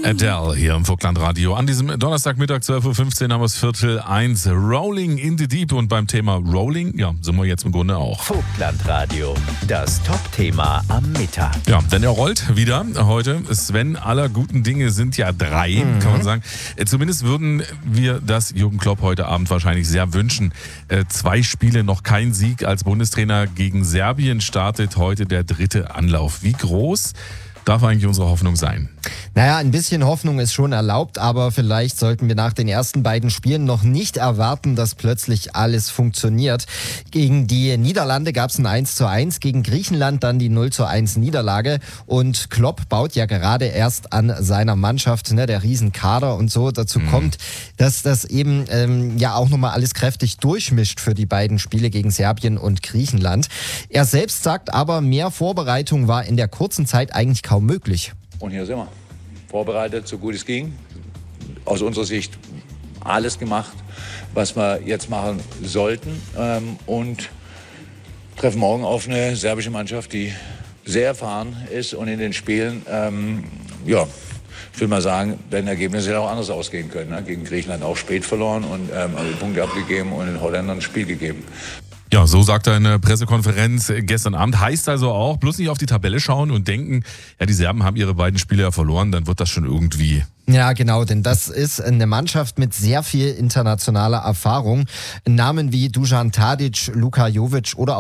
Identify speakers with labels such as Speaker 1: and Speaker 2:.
Speaker 1: Adele hier im Vogtlandradio. An diesem Donnerstagmittag 12.15 Uhr haben wir es 12:45. Rolling in the Deep. Und beim Thema Rolling, ja, sind wir jetzt im Grunde auch.
Speaker 2: Vogtlandradio, das Top-Thema am Mittag.
Speaker 1: Ja, denn er rollt wieder heute. Sven, aller guten Dinge sind ja drei, kann man sagen. Zumindest würden wir das Jürgen Klopp heute Abend wahrscheinlich sehr wünschen. 2 Spiele, noch kein Sieg als Bundestrainer gegen Serbien, startet heute der 3. Anlauf. Wie groß darf eigentlich unsere Hoffnung sein?
Speaker 3: Naja, ein bisschen Hoffnung ist schon erlaubt, aber vielleicht sollten wir nach den ersten beiden Spielen noch nicht erwarten, dass plötzlich alles funktioniert. Gegen die Niederlande gab es ein 1:1, gegen Griechenland dann die 0:1 Niederlage und Klopp baut ja gerade erst an seiner Mannschaft, ne, der Riesenkader und so. Dazu kommt, dass das eben ja auch nochmal alles kräftig durchmischt für die beiden Spiele gegen Serbien und Griechenland. Er selbst sagt aber, mehr Vorbereitung war in der kurzen Zeit eigentlich kaum möglich.
Speaker 4: Und hier sind wir, vorbereitet, so gut es ging. Aus unserer Sicht alles gemacht, was wir jetzt machen sollten. Und treffen morgen auf eine serbische Mannschaft, die sehr erfahren ist. Und in den Spielen, ja, ich will mal sagen, werden Ergebnisse ja auch anders ausgehen können. Ne? Gegen Griechenland auch spät verloren und also Punkte abgegeben und den Holländern ein Spiel gegeben.
Speaker 1: Ja, so sagt er in der Pressekonferenz gestern Abend. Heißt also auch, bloß nicht auf die Tabelle schauen und denken, ja, die Serben haben ihre beiden Spiele ja verloren, dann wird das schon irgendwie.
Speaker 3: Ja, genau, denn das ist eine Mannschaft mit sehr viel internationaler Erfahrung. Namen wie Dusan Tadic, Luka Jovic oder